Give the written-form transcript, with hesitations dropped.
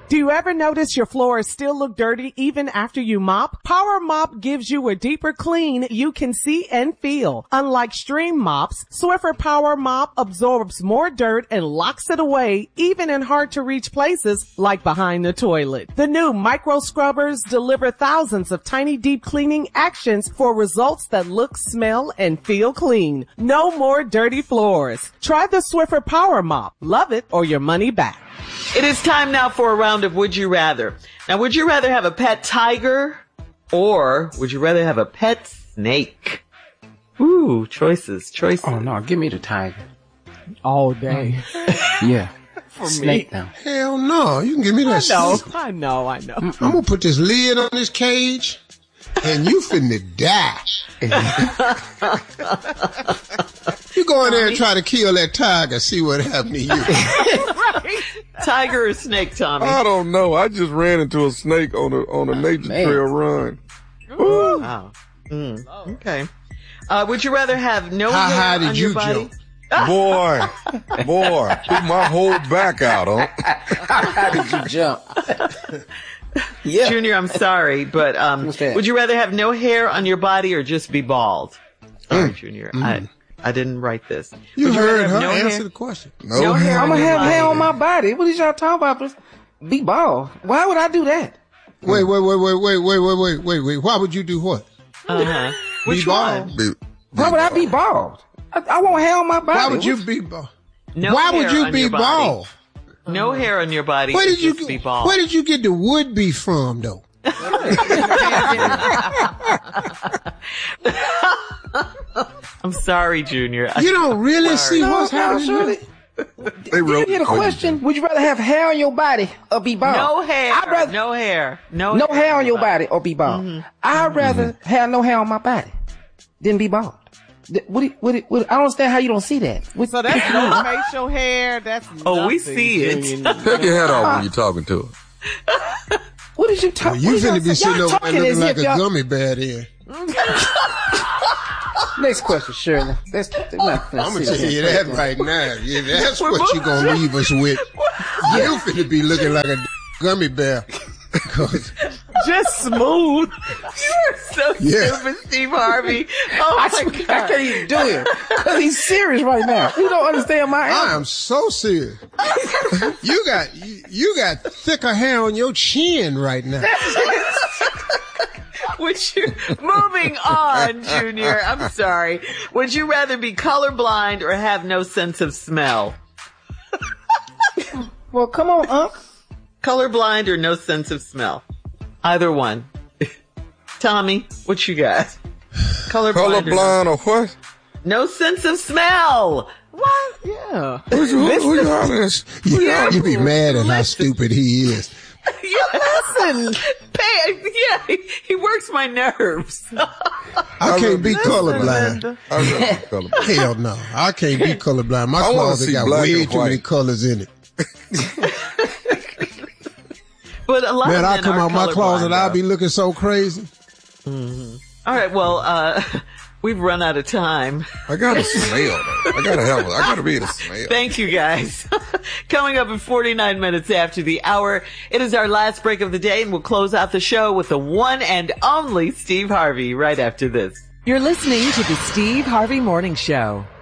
Do you ever notice your floors still look dirty even after you mop? Power Mop gives you a deeper clean you can see and feel. Unlike stream mops, Swiffer Power Mop absorbs more dirt and locks it away even in hard to reach places like behind the toilet. The new micro scrubbers deliver thousands of tiny deep cleaning actions for results that look, smell, and feel clean. No more dirty floors. Try the Swiffer Power Mop. Love it or your money back. It is time now for a round of Would You Rather. Now, would you rather have a pet tiger or would you rather have a pet snake? Ooh, choices. Oh, no, give me the tiger. All day. Yeah. For snake me. now. Hell no, you can give me that snake. I know. I'm gonna put this lid on this cage and you finna die. You go in there and try to kill that tiger, see what happened to you. Right. Tiger or snake, Tommy? I don't know. I just ran into a snake on a nature trail run. Ooh. Wow. Okay. Would you rather have no hair on your body? Boy, took my whole back out, huh? How did you jump? Yeah. Junior, I'm sorry, but would you rather have no hair on your body or just be bald? Sorry, Junior. I didn't write this. You heard her answer hair? the question. No hair. I'm gonna have hair on my body. What is y'all talking about? Be bald. Why would I do that? Wait. Why would you do what? Which one? Why would I be bald? I want hair on my body. Why would you be bald? No Why would hair you on be your body. bald? No hair on your body. Where did you be bald? Where did you get the would be from, though? I'm sorry, Junior. You don't really see what's happening. They wrote. You hear the question? Would you rather have hair on your body or be bald? No hair. I'd rather, no hair. No hair on your body or be bald. I'd rather have no hair on my body than be bald. I don't understand how you don't see that. So that's no facial hair. That's we see it. Take your head off when you're talking to her. What is you talking? You finna be sitting over there looking like a gummy bear there. Next question, Shirley. I'm gonna tell you that right now. Yeah, that's what you gonna leave us with. You finna be looking like a gummy bear. Just smooth. You're so stupid, Steve Harvey. Oh my God. I can't even do it because he's serious right now. You don't understand my answer. I am so serious. You got thicker hair on your chin right now. Moving on, Junior. I'm sorry. Would you rather be colorblind or have no sense of smell? Well, come on, Unc. Colorblind or no sense of smell? Either one. Tommy, what you got? Colorblind or what? No sense of smell. What? Yeah. You be mad at how stupid he is. Listen. Yeah, he works my nerves. I can't be colorblind. Hell no. I can't be colorblind. My closet got way too many colors in it. But a lot Man, of I men come are out my closet, colorblind, I'll be looking so crazy. All right, well, we've run out of time. I gotta smell though. I gotta be able to smell. Thank you, guys. Coming up in 49 minutes after the hour, it is our last break of the day, and we'll close out the show with the one and only Steve Harvey right after this. You're listening to the Steve Harvey Morning Show.